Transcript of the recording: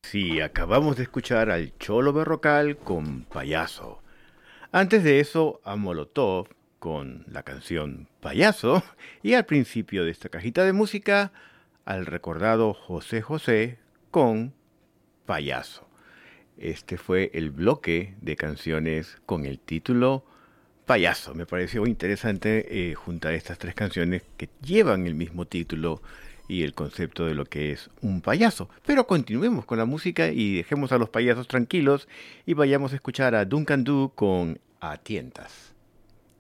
Sí, acabamos de escuchar al Cholo Berrocal con Payaso. Antes de eso, a Molotov con la canción Payaso. Y al principio de esta cajita de música, al recordado José José con Payaso. Este fue el bloque de canciones con el título Payaso. Me pareció interesante juntar estas tres canciones que llevan el mismo título y el concepto de lo que es un payaso. Pero continuemos con la música y dejemos a los payasos tranquilos y vayamos a escuchar a Duncan Du con A Tientas.